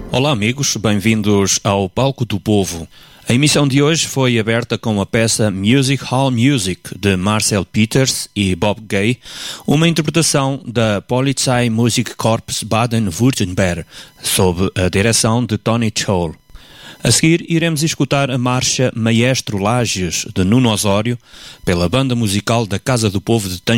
Olá amigos, bem-vindos ao Palco do Povo. A emissão de hoje foi aberta com a peça Music Hall Music, de Marcel Peters e Bob Gay, uma interpretação da Polizeimusikkorps Baden-Württemberg, sob a direção de Tony Scholl. A seguir iremos escutar a marcha Maestro Lages, de Nuno Osório, pela Banda Musical da Casa do Povo de